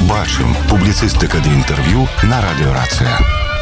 Бачым публіцыстыка ды інтэрв'ю на радыёрацыя.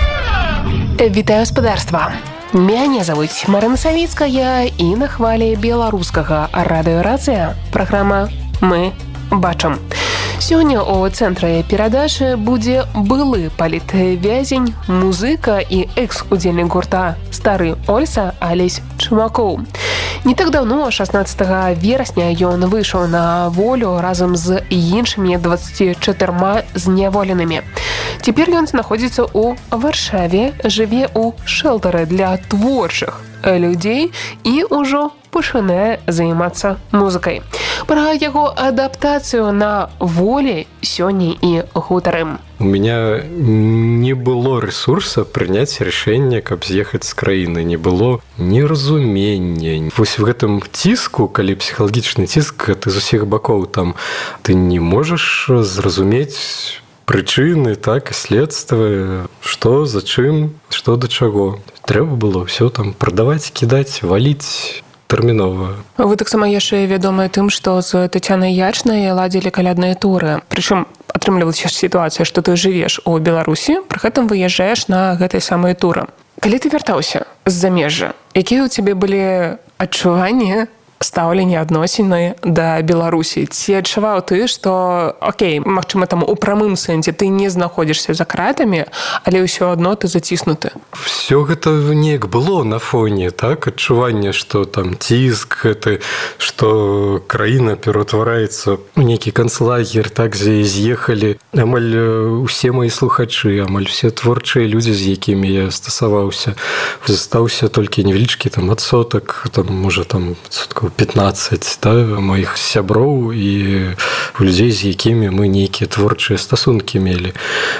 Вітаю спадарства. Мяне завуць Марына Савіцкая і на хвалі беларускага радыёрацыя праграма «Мы бачым». Сёння у цэнтры перадачы будзе былы палітвязень, музыка і экс-удзельнік гурта «Стары Ольса» Алесь Чумакоў. Не так даўно, 16 верасня, ён выйшаў на волю разам з іншымі 24 зняволенымі. Цяпер ён знаходзіцца ў Варшаве, жыве ў шэлтары для творчых людзей і ўжо пачынае займацца музыкай. Пра яго адаптацыю на волі сёння і гутарым. У меня не было ресурса прыняць рашэнне, каб з'ехаць з краіны. Не было неразумення. Вось в гэтым ціску, калі псіхалагічны ціск, ты з усіх бакоў там, ты не можаш зразумець прычыны, так, і следствы, што, за чым, што да чаго. Трэба было ўсё там прадаваць, кідаць, валіць тэрмінова. Вы таксама яшчэ вядомыя тым, што з Тацянай Ячнай ладзілі калядныя туры. Прычым атрымлівалася сітуацыя, што ты жывеш у Беларусі, пры гэтым выязджаеш на гэтай самай туры. Калі ты вяртаўся з замежжа, якія ў цябе былі адчуванні, стаўленне, адносіны да Беларусі? Ці адчуваў ты, што, окей, магчыма, там у прамым сэнсе ты не знаходзішся за кратамі, але ўсё адно ты заціснуты? Всё гэта неяк было на фоне, так? Адчуванне, што там ціск гэты, што краіна пераўтвараецца ў нейкі канцлагер, так, дзе з'ехалі амаль усе мои слухачы, амаль усе творчыя людзі, з якімі я стасаваўся. Застаўся толькі невялічкі там адсотак, там, можа, там, адсоткаў 15, да, моих сяброў і людзей, з якімі мы нейкія творчыя стасункі мелі.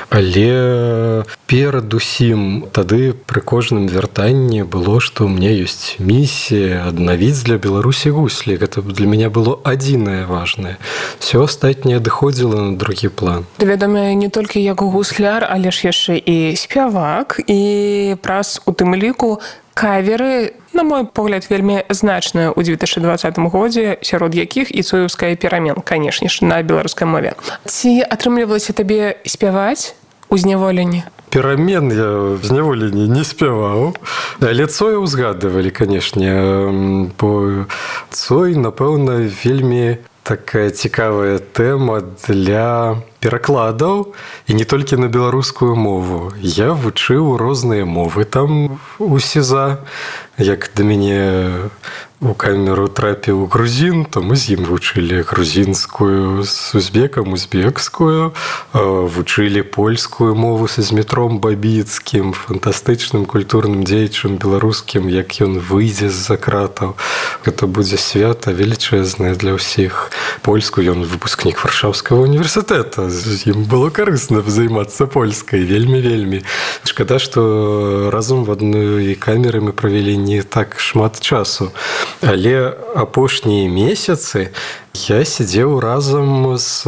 Але перадусім тады пры кожным вяртанні было, што ў мяне ёсць місія аднавіць для Беларусі гуслі. Гэта для мяне было адзінае важнае. Всё астатняе адыходзіла на другі план. Ты вядомы не толькі як гусляр, але ж яшчэ і спявак, і праз у тым ліку каверы, на мой погляд, вельмі значныя ў 2020 годзе, сярод якіх і цоеўская перамен, канешне ж, на беларускай мове. Ці атрымлівалася табе спяваць у зняволенні? Перамен я в зняволенні не спяваў, але Цоя ўзгадывалі, канешне, бо Цой, напэўна, вельмі такая цікавая тэма для перакладаў, і не толькі на беларускую мову. Я вучыў розныя мовы там у СІЗА. Як да мяне у камеру трапіў грузін, то мы з ім вучылі грузінскую, з узбекам узбекскую, вучылі польскую мову са Змітром Бабіцкім, фантастычным культурным дзеячам беларускім, як ён выйдзе з-за кратаў. Гэта будзе свята велічэзнае для ўсіх. Польску ён выпускнік Варшаўскага універсітэта. З ім было карысна займацца польскай, вельмі-вельмі. Шкада, што разам в адной камеры мы правялі не так шмат часу. Але апошнія месяцы я сидзеў разам з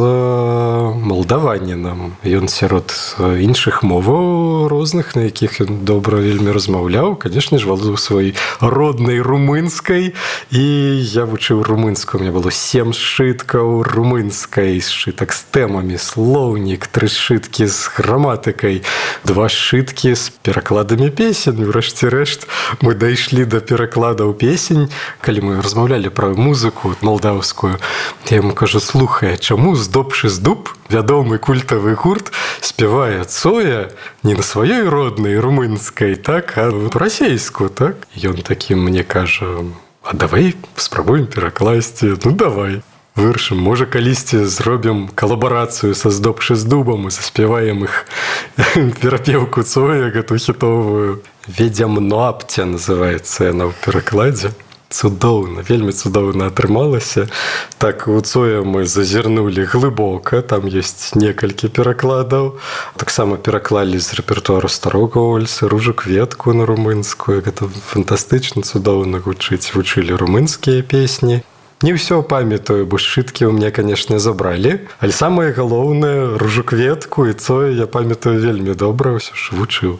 малдаванінам. Ён сярод іншых моваў розных, на якіх ён добра вельмі размаўляў. Канешне ж, валодаў сваёй роднай румынскай. І я вучыў румынскую. У меня было 7 сшыткаў румынскай, сшытак з тэмамі, слоўнік, 3 сшыткі з граматыкай, 2 сшыткі з перакладамі песень. Урэшце рэшт мы дайшлі да перакладаў песень. Калі мы размаўлялі пра музыку малдаўскую, я ему кажу: слухай, чаму «Здобшы здуб», вядомы культавы гурт, спявае Цоя не на сваёй роднай румынскай, так, а расейску, так? Ён такі мне кажа: а давай спрабуем перакласці. Ну давай. Вырашым, можа, калісьці зробім калабарацыю са «Здобшы здубам» і заспяваем іх перапеўку Цоя, гэту хітовую. «Ведзямноапця» называецца яна ў перакладзе. Цудоўна, вельмі цудоўна атрымалася. Так, у Цоя мы зазірнулі глыбока, там ёсць некалькі перакладаў. Таксама пераклалі з рэпертуару Старога Ольсы «Ружу кветку» на румынскую. Гэта фантастычна, цудоўна гучыць. Вучылі румынскія песні. Не ўсё памятаю, бо сшыткі ў мяне, канешне, забралі. Але самае галоўнае, «Ружу кветку» і Цоя я памятаю вельмі добра, ўсё ж вучыў.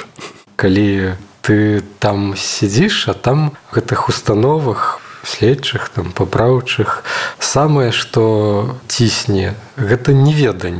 Калі ты там сидзіш, а там в гэтых установах следчых, там, папраўчых, самае, што цісне, гэта неведанне.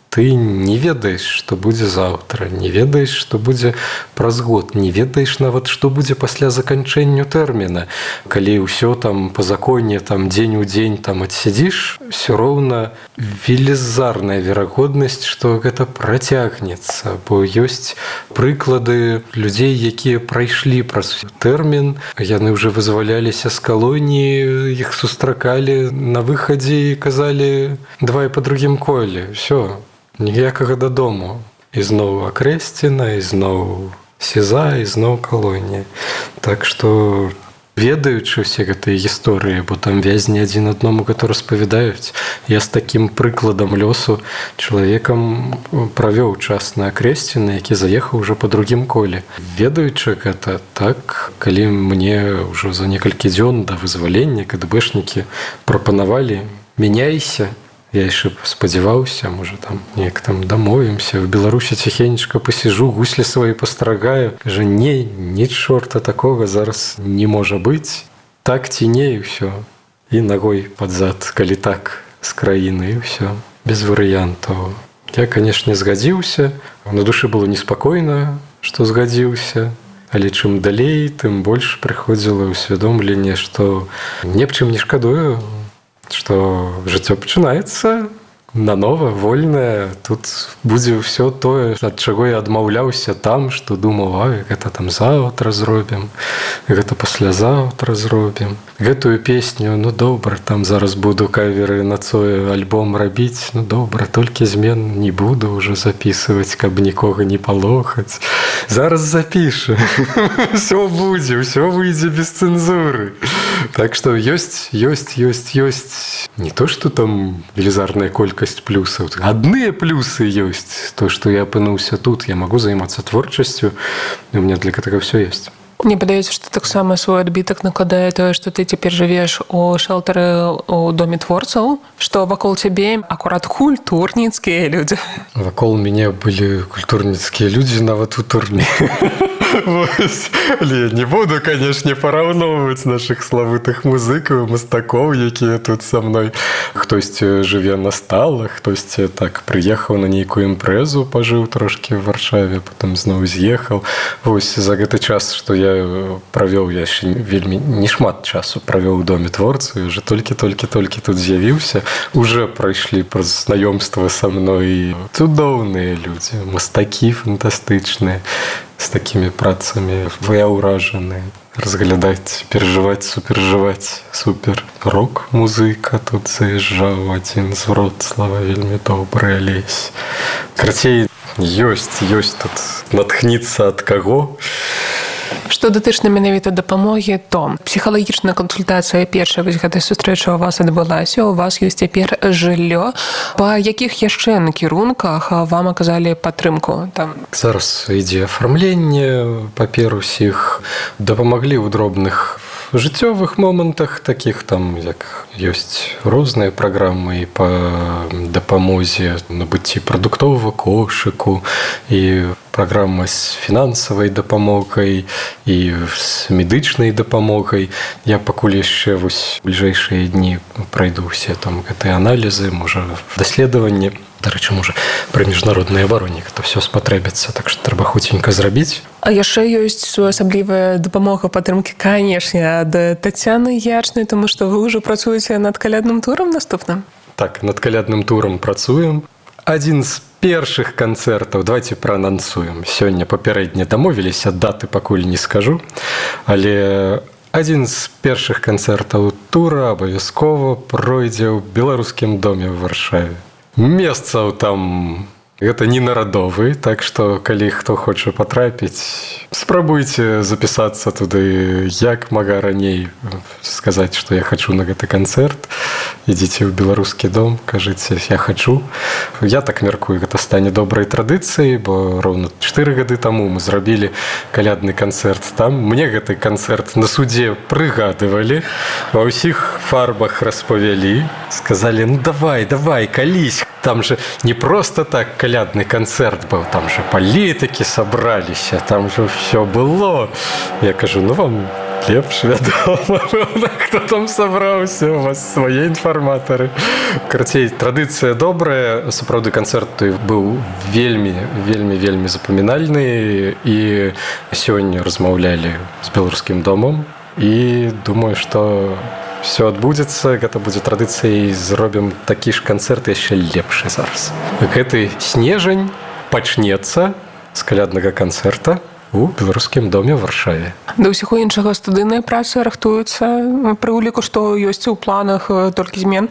ты не ведаеш, што будзе заўтра, не ведаеш, што будзе праз год, не ведаеш нават, што будзе пасля заканчэнню тэрміна. Калі ўсё там па законе там дзень у дзень там адсядзіш, ўсё роўна велізарная верагоднасць, што гэта працягнецца, бо ёсць прыклады людзей, якія прайшлі праз тэрмін, яны ўжо вызваляліся з калоніі, іх сустракалі на выхадзе і казалі: давай па другім коле, ўсё. Ніякага дадому. І зноў акрэсціна, і зноў сеза, і зноў калонія. Так што, ведаючы ўсе гэтыя гісторыі, бо там вязні адзін аднаму гэта распавядаюць, я з такім прыкладам лёсу чалавекам правёў час на акрэсціны, які заехаў ужо па другім коле. Ведаючы гэта, так, калі мне ўжо за некалькі дзён да вызвалення КДБшнікі прапанавалі: мяняйся, я яшчэ спадзяваўся, можа, там неяк там дамовімся, в Беларусі ціхенечка пасіжу, гуслі свае пастрагаю. Кажа: не, ні чорта такога зараз не можа быць. Так ці не, і ўсё. І нагой пад зад, калі так, з краіны, і ўсё. Без варыянтаў. Я, канешне, згадзіўся. На душы было неспакойна, што згадзіўся. Але чым далей, тым больш прыходзіла ўсвядомленне, што ні аб чым не шкадую, што жыццё пачынаецца нанова, вольнае. Тут будзе ўсё тое, ад чаго я адмаўляўся там, што думаў: ай, гэта там заўтра зробім, гэта паслязаўтра зробім. Гэтую песню, ну добра, там зараз буду каверы на Цоя альбом рабіць, ну добра, толькі змен не буду ўжо запісваць, каб нікога не палохаць. Зараз запішу. Всё будзе, ўсё выйдзе без цэнзуры. Так што ёсць не то, што там велізарная колькасць плюсаў. Адныя плюсы ёсць. То, што я апынуўся тут, я магу займацца творчасцю, і ў мяне для гэтага ўсё ёсць. Мне падаецца, што таксама свой адбітак накладае тое, што ты цяпер жывеш у шэлтары у доме творцаў, што вакол цябе акурат культурніцкія людзі. Вакол мяне былі культурніцкія людзі нават у турме. Але я не буду, канешне, параўноўваць нашых славутых музыкаў, мастакоў, якія тут са мной. Хтосьці жыве на сталах, хтосьці так прыехаў на нейкую імпрэзу, пажыў трошкі ў Варшаве, потым зноў з'ехаў. Вось за гэты час, што я правёў, я яшчэ вельмі не шмат часу правёў у доме творцаў, уже толькі тут з'явіўся, уже прайшлі праз знаёмства са мной цудоўныя людзі, мастакі фантастычныя, з такімі працамі. Я ўражаны. Разглядаць, перажываць, супержываць. Супер. Рок-музыка тут заязджаў адзін з Вроцлава, вельмі добры Алесь. Карацей, ёсць тут натхніцца ад каго. Што датычна менавіта дапамогі, то псіхалагічная кансультацыя першая вось гэтай сустрэчы у вас адбылася, у вас ёсць цяпер жыллё. Па якіх яшчэ накірунках вам аказалі падтрымку там? Зараз ідзе афармленне папер усіх, дапамаглі ў дробных жыццёвых момантах, такіх там, як ёсць розныя праграмы і па дапамозе набыцці прадуктовага кошыку, і праграма з фінансавай дапамогай, і з медычнай дапамогай. Я пакуль яшчэ вось бліжэйшыя дні прайду ўсе там гэтыя аналізы, можа, даследаванні. Дарэчы, можа, пры міжнароднай абароне гэта ўсё спатрэбіцца, так што трэба хуценька зрабіць. А яшчэ ёсць своеасаблівая дапамога падтрымкі, канешне, ад Тацяны Ячнай, таму што вы ўжо працуеце над калядным турам наступным? Так, над калядным турам працуем. Адзін з першых канцэртаў, давайте праанансуем. Сёння папярэдне дамовіліся, даты пакуль не скажу, але адзін з першых канцэртаў тура абавязкова пройдзе ў Беларускім доме ў Варшаве. Месцаў там гэта не нарадовы, так што калі хто хоча патрапіць, спрабуйце запісацца туды як мага раней, сказаць, што я хачу на гэты канцэрт. Ідзіце ў Беларускі дом, кажыце: я хачу. Я так мяркую, гэта стане добрай традыцыяй, бо роўна 4 гады таму мы зрабілі калядны канцэрт там. Мне гэты канцэрт на судзе прыгадывалі, ва ўсіх фарбах распавялі, сказалі: ну давай, калісь. Там же не просто так калядны канцэрт быў, там же палітыкі сабраліся, там же ўсё было. Я кажу: ну вам лепш, вядома, хто там сабраўся, у вас свае інфарматары. Карацей, традыцыя добрая, сапраўды канцэрт быў вельмі запамінальны, і сёння размаўлялі з беларускім домам, і думаю, што все адбудзецца, гэта будзе традыцыяй, зробім такі ж канцэрт яшчэ лепшы зараз. Гэты снежань пачнецца з каляднага канцэрта у беларускім доме ў Варшаве. Да ўсяго іншага студыйныя працы рыхтуюцца, пры ўліку, што ёсць у планах толькі змен?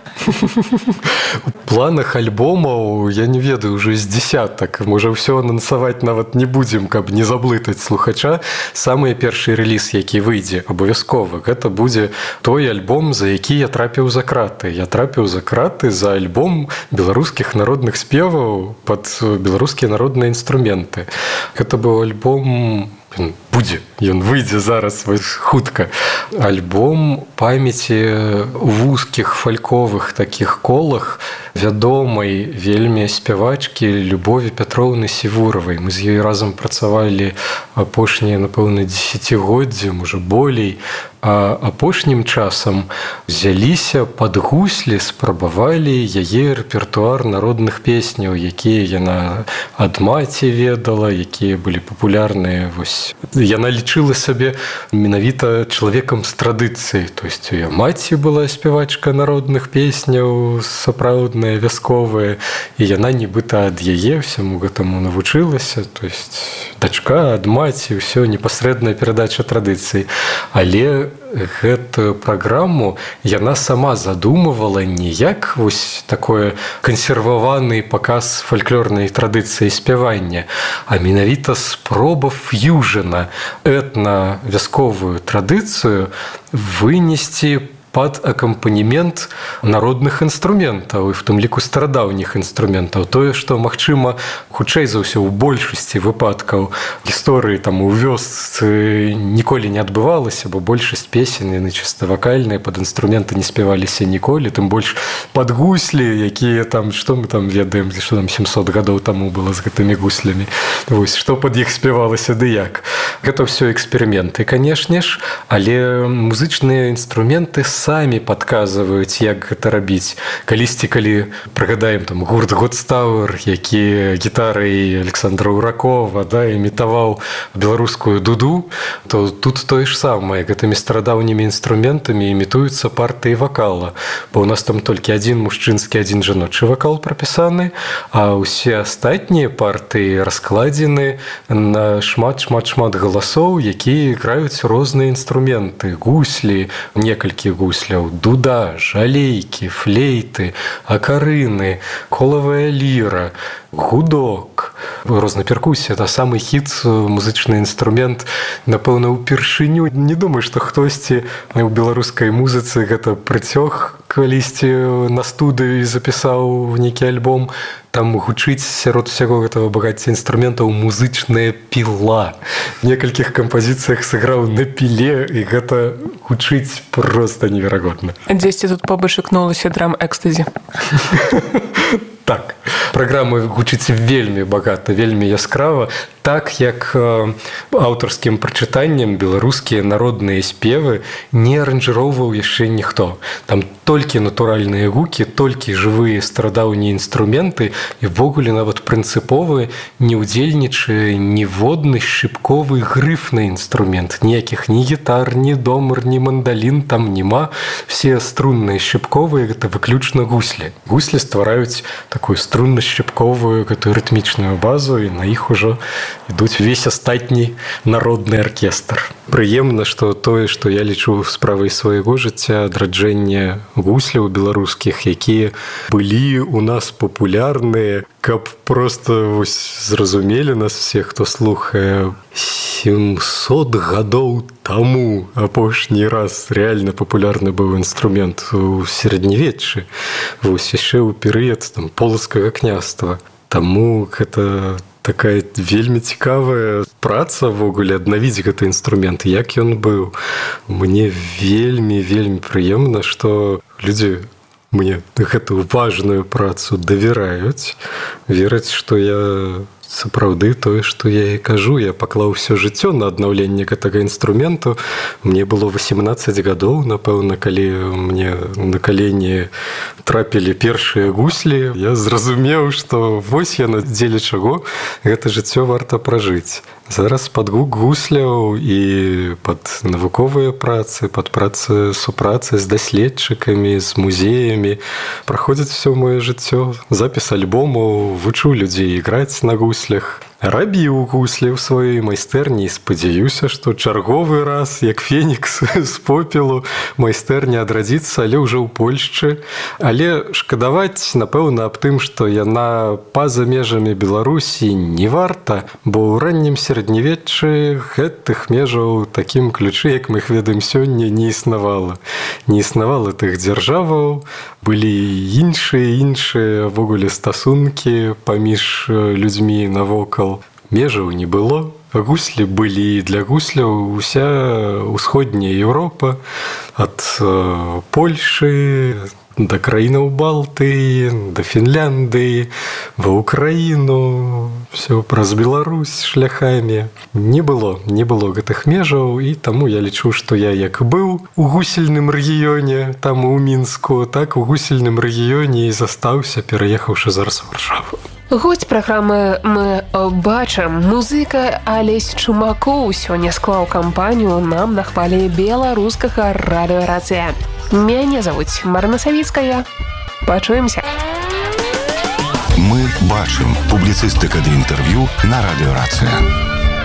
У планах альбомаў, я не ведаю, ўжо з дзесятак. Можа, ўсё анансаваць нават не будзем, каб не заблытаць слухача. Самы першы рэліз, які выйдзе абавязкова, гэта будзе той альбом, за які я трапіў за краты. Я трапіў за краты за альбом беларускіх народных спеваў пад беларускія народныя інструменты. Гэта быў альбом, ён выйдзе зараз хутка. Альбом памяці вузкіх фальковых такіх колах вядомай вельмі спявачкі Любові Пятроўны Сівуравай. Мы з ёй разам працавалі апошнія, напэўна, дзесяцігоддзі, можа болей. А апошнім часам взяліся пад гуслі, спрабавалі яе рэпертуар народных песняў, якія яна ад маці ведала, якія былі папулярныя. Яна лічыла сабе менавіта чалавекам з традыцыяй. То есть у яе маці была спявачка народных песняў, сапраўдная, вясковая, і яна нібыта ад яе ўсяму гэтаму навучылася. То есть дачка ад маці, ўсё непасрэдная перадача традыцый. Але гэтую праграму яна сама задумывала не як такое кансерваваны паказ фальклорнай традыцыі спявання, а менавіта спроба фьюжана этна-вясковую традыцыю вынесці пад акампанемент народных інструментаў, і в тым ліку старадаўніх інструментаў. Тое, што, магчыма, хутчэй за ўсё ў большасці выпадкаў гісторыі там у вёсцы ніколі не адбывалася, бо большасць песен, яны чыста вакальныя, пад інструменты не спяваліся ніколі, тым больш пад гуслі, якія там, што мы там ведаем, што там 700 гадоў таму было з гэтымі гуслямі. Што пад іх спявалася ды як. Гэта ўсё эксперыменты, канешне ж, але музычныя інструменты самі падказваюць, як гэта рабіць. Калісьці, калі прыгадаем там гурт Годстауэр, які гітарай Александра Уракова імітаваў беларускую дуду, то тут тое ж самае. Гэтымі старадаўнімі інструментамі імітуюцца партыі вакала. Бо ў нас там толькі адзін мужчынскі, адзін жаночы вакал прапісаны, а ўсе астатнія партыі раскладзены на шмат галасоў, якія іграюць розныя інструменты. Гуслі, некалькі гуслі, дуда, жалейкі, флейты, акарыны, колавая ліра, гудок, розная перкусія. Это самы хіт, музычны інструмент, напэўна, упершыню. Не думаю, што хтосьці ў беларускай музыцы гэта прыцёг калісьці на студыю і запісаў нейкі альбом. Там гучыць сярод усяго гэтага багацця інструментаў музычная піла. В некалькіх кампазіцыях сыграў на піле, і гэта гучыць проста неверагодна. Дзесьці тут побач ікнулася драм-экстазі. Так, праграма гучыць вельмі багата, вельмі яскрава, так як аўтарскім прачытаннем беларускія народныя спевы не аранжыроўваў яшчэ ніхто. Там толькі натуральныя гукі, толькі жывыя старадаўнія інструменты, і ввогуле нават прынцыповы не ўдзельнічае ніводны шчыпковы грыфны інструмент. Ніякіх ні гітар, ні домар, ні мандалін там няма. Все струнныя шчыпковыя гэта выключна гуслі. Гуслі ствараюць такую струнна-шчыпковую, гэтую рытмічную базу, і на іх ужо ідуць увесь астатні народны аркестр. Прыемна, што тое, што я лічу справай свайго жыцця, адраджэнне гусляў беларускіх, якія былі у нас папулярныя, каб проста зразумелі нас все, хто слухае, 700 гадоў таму апошні раз рэальна папулярны быў інструмент у сярэднявеччы, яшчэ ў перыяд полацкага княства. Таму гэта такая вельмі цікавая праца ввогуле аднавіць гэты інструмент, як ён быў. Мне вельмі прыемна, што людзі мне гэтую важную працу давяраюць, вераць, што я сапраўды тое, што я і кажу. Я паклаў усё жыццё на аднаўленне гэтага інструменту. Мне было 18 гадоў, напэўна, калі мне на калені трапілі першыя гуслі. Я зразумеў, што вось яно, дзеля чаго гэта жыццё варта пражыць. Зараз пад гук гусляў і пад навуковыя працы, пад працы супрацы з даследчыкамі, з музеямі праходзіць всё маё жыццё. Запіс альбомаў, вучу людзей іграць на гуслях. Рабіў гуслі ў сваёй майстэрні і спадзяюся, што чарговы раз, як фенікс з попелу, майстэрня адрадзіцца, але ўжо ў Польшчы. Але шкадаваць, напэўна, аб тым, што яна па-за межамі Беларусі не варта, бо ў раннім сярэднявеччы гэтых межаў такім ключы, як мы іх ведаем сёння, не існавала. Не існавала тых дзяржаваў, былі іншыя ввогуле стасункі паміж людзьмі навокал. Межаў не было, гуслі былі, для гусляў уся ўсходняя Еўропа, ад Польшы да краінаў Балтыі, да Фінляндыі, ва Ўкраіну, всё праз Беларусь шляхамі. Не было гэтых межаў, і таму я лічу, што я як быў у гусельным рэгіёне, там у Мінску, так у гусельным рэгіёне і застаўся, пераехаўшы зараз у Варшаву. Госць праграмы «Мы бачым» музыка Алесь Чумакоў сёння склаў кампанію нам на хвалі беларускага радыёрацыя. Мяне завуць Марына Савіцкая. Пачуемся. Мы бачым. Публіцыстыка ды інтэрв'ю на радыёрацыя.